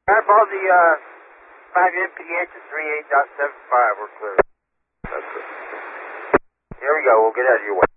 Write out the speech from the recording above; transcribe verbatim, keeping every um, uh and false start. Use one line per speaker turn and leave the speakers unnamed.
Eyeball the uh, five M P H at three eight point seven five. We're clear.
That's it.
Here we go. We'll get out of your way.